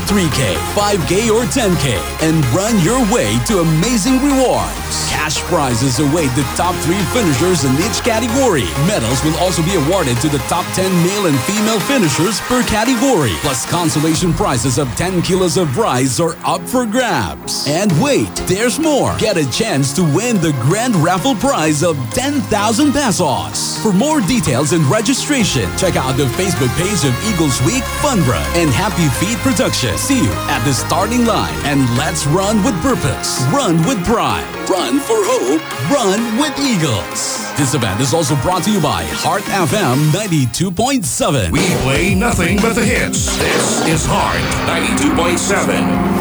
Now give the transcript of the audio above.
3K, 5K, or 10K and run your way to amazing rewards. Cash prizes await the top 3 finishers in each category. Medals will also be awarded to the top 10 male and female finishers per category. Plus consolation prizes of 10 kilos of rice are up for grabs. And wait, there's more. Get a chance to win the grand raffle prize of 10,000 pesos. For more details and registration, check out the Facebook page of Eagles Week Fun Run and Happy Feet Production. See you at the starting line and let's run with purpose. Run with pride. Run for hope. Run with Eagles. This event is also brought to you by Heart FM 92.7. We play nothing but the hits. This is Heart 92.7.